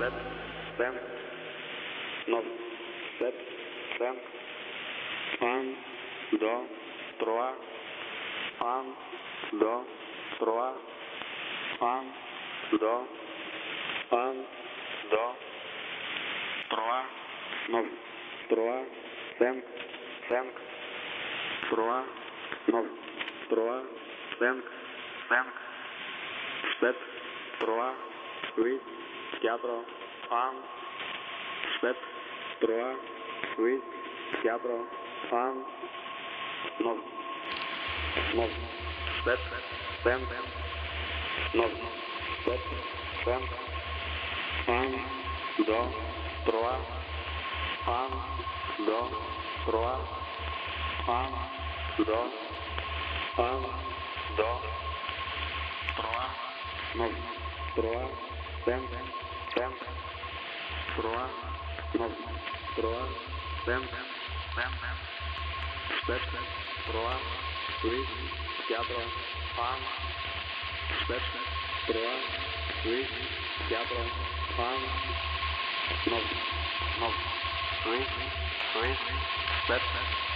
step, stand, nove, sete, stand, un, deux, trois, un, deux, trois, un, deux, un, deux, trois, nove, trois, cinq, cinq, trois, nove, trois, cinq, cinq, sept, trois, huit, quatre, un, sept, trois, huit, quatre, un, nove, nove, sept, cinq, nove, sept, cinq, un, deux, trois, un, deux, trois, un, deux, un, deux, trois, nove, trois, cinq, cinq, trois, nove, trois, cinq, cinq, sept, trois, huit, quatre, un, sept, trois, huit, quatre, un, nove, nove, huit, huit, sept,